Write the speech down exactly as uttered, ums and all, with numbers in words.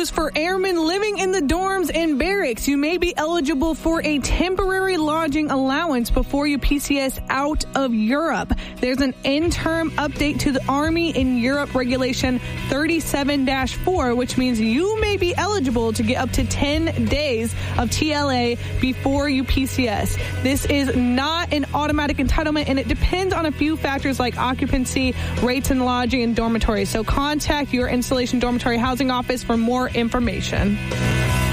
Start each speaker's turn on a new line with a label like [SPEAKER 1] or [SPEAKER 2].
[SPEAKER 1] news for airmen living in the dorms and barracks. You may be eligible for a temporary lodging allowance before you P C S out of Europe. There's an interim update to the Army in Europe Regulation thirty-seven dash four, which means you may be eligible to get up to ten days of T L A before you P C S. This is not an automatic entitlement, and it depends on a few factors like occupancy, rates and lodging, and dormitories. So contact your installation dormitory housing office for more information.